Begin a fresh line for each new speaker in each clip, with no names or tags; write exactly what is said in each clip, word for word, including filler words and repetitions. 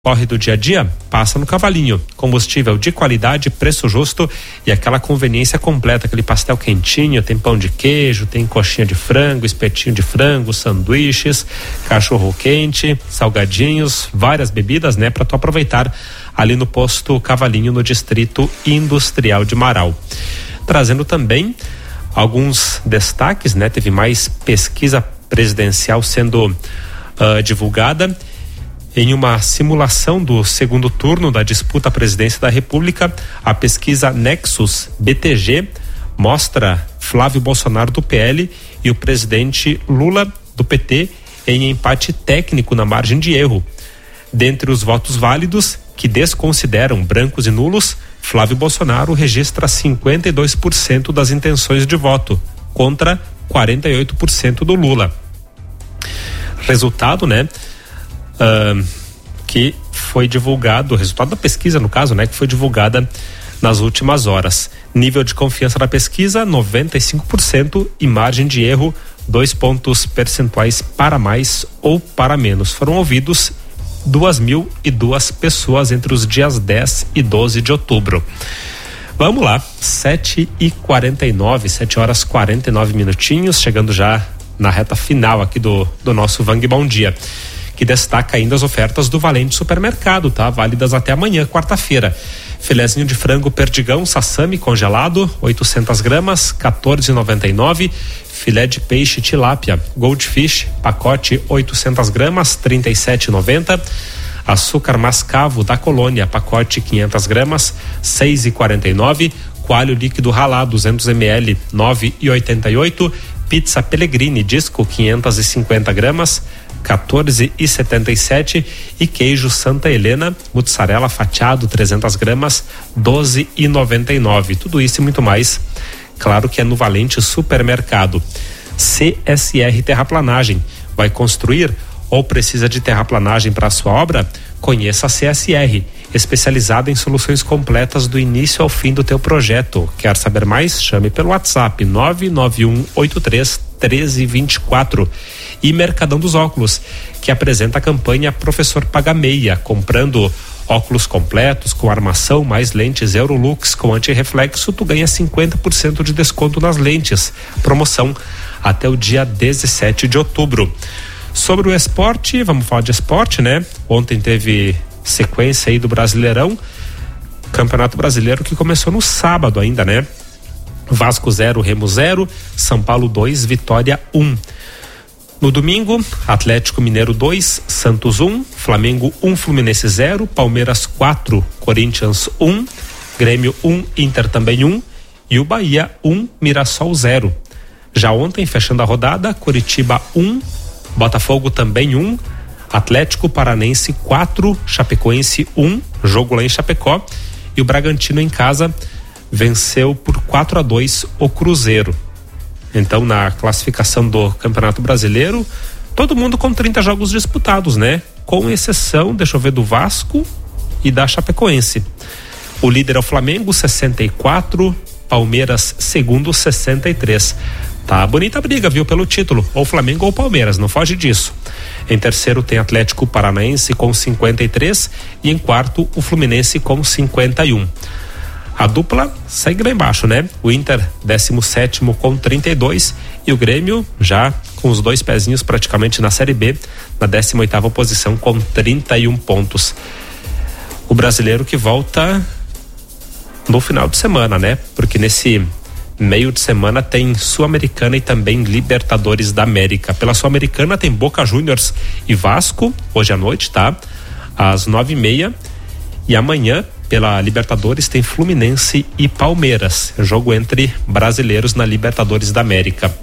corre do dia a dia passa no Cavalinho. Combustível de qualidade, preço justo e aquela conveniência completa, aquele pastel quentinho, tem pão de queijo, tem coxinha de frango, espetinho de frango, sanduíches, cachorro quente, salgadinhos, várias bebidas, né, para tu aproveitar ali no posto Cavalinho, no Distrito Industrial de Marau. Trazendo também alguns destaques, né, teve mais pesquisa presidencial sendo uh, divulgada. Em uma simulação do segundo turno da disputa à presidência da República, a pesquisa Nexus B T G mostra Flávio Bolsonaro do P L e o presidente Lula do P T em empate técnico na margem de erro. Dentre os votos válidos, que desconsideram brancos e nulos, Flávio Bolsonaro registra cinquenta e dois por cento das intenções de voto, contra quarenta e oito por cento do Lula. Resultado, né? Uh, que foi divulgado, o resultado da pesquisa, no caso, né, que foi divulgada nas últimas horas. Nível de confiança da pesquisa, noventa e cinco por cento e margem de erro, dois pontos percentuais para mais ou para menos. Foram ouvidos duas mil e duas pessoas entre os dias dez e doze de outubro. Vamos lá, sete e quarenta e nove, sete horas quarenta e nove minutinhos, chegando já na reta final aqui do, do nosso Vang Bom Dia, que destaca ainda as ofertas do Valente Supermercado, tá? Válidas até amanhã, quarta-feira. Filezinho de frango perdigão, sassami congelado, oitocentas gramas, quatorze e noventa e nove. Filé de peixe tilápia, Goldfish, pacote oitocentas gramas, trinta e sete e noventa. Açúcar mascavo da Colônia, pacote quinhentas gramas, seis e quarenta e nove. Coalho líquido ralado, duzentos mililitros, nove e oitenta e oito. Pizza Pellegrini disco, quinhentas e cinquenta gramas, quatorze e setenta e sete, e queijo Santa Helena mussarela fatiado trezentas gramas, doze e noventa e nove. Tudo isso e muito mais, claro que é no Valente Supermercado. C S R Terraplanagem, vai construir ou precisa de terraplanagem para a sua obra? Conheça a C S R, especializada em soluções completas do início ao fim do teu projeto. Quer saber mais? Chame pelo WhatsApp nove nove um oito três um três dois quatro. E Mercadão dos Óculos, que apresenta a campanha Professor Paga Meia, comprando óculos completos com armação mais lentes Eurolux com antirreflexo, tu ganha cinquenta por cento de desconto nas lentes. Promoção até o dia dezessete de outubro. Sobre o esporte, vamos falar de esporte, né? Ontem teve sequência aí do Brasileirão, Campeonato Brasileiro, que começou no sábado ainda, né? Vasco zero, Remo zero, São Paulo dois, Vitória um. No domingo, Atlético Mineiro dois, Santos um, Flamengo um, Fluminense zero, Palmeiras quatro, Corinthians um, Grêmio um, Inter também um, e o Bahia um, Mirassol zero. Já ontem, fechando a rodada, Curitiba um, Botafogo também um, Atlético Paranense quatro, Chapecoense um, jogo lá em Chapecó, e o Bragantino em casa venceu por quatro a dois o Cruzeiro. Então, na classificação do Campeonato Brasileiro, todo mundo com trinta jogos disputados, né? Com exceção, deixa eu ver, do Vasco e da Chapecoense. O líder é o Flamengo, sessenta e quatro, Palmeiras segundo, sessenta e três. Tá bonita a briga, viu, pelo título, ou Flamengo ou Palmeiras, não foge disso. Em terceiro tem Atlético Paranaense com cinquenta e três e em quarto o Fluminense com cinquenta e um. A dupla segue lá embaixo, né? O Inter, décimo sétimo com trinta e dois, e o Grêmio já com os dois pezinhos praticamente na Série B, na décima oitava posição com trinta e um pontos. O brasileiro que volta no final de semana, né? Porque nesse meio de semana tem Sul-Americana e também Libertadores da América. Pela Sul-Americana tem Boca Juniors e Vasco, hoje à noite, tá? Às nove e meia. E amanhã, pela Libertadores, tem Fluminense e Palmeiras, jogo entre brasileiros na Libertadores da América.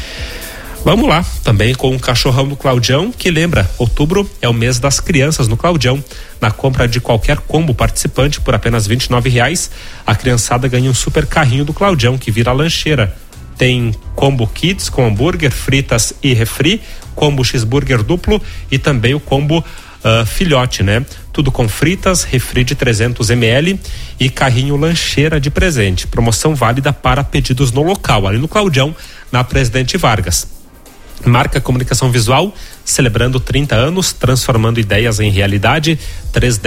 Vamos lá, também com o cachorrão do Claudião, que lembra, outubro é o mês das crianças no Claudião. Na compra de qualquer combo participante por apenas vinte e nove reais, a criançada ganha um super carrinho do Claudião, que vira lancheira. Tem combo kids com hambúrguer, fritas e refri, combo cheeseburger duplo e também o combo Uh, filhote, né? Tudo com fritas, refri de trezentos mililitros e carrinho lancheira de presente. Promoção válida para pedidos no local, ali no Claudião, na Presidente Vargas. Marca Comunicação Visual, celebrando trinta anos, transformando ideias em realidade. três